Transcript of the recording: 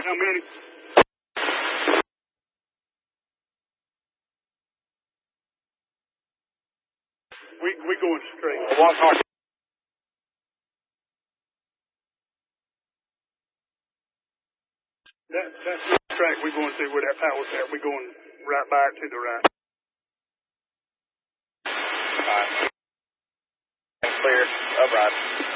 How many? We going straight. One car. That's the track we're going to where that power's at. We're going right by it to the right. Clear. Upright.